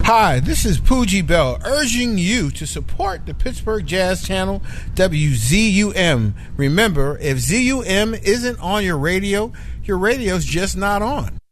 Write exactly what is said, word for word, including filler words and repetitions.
Hi, this is Poogie Bell urging you to support the Pittsburgh Jazz Channel, W Z U M. Remember, if Z U M isn't on your radio, your radio's just not on.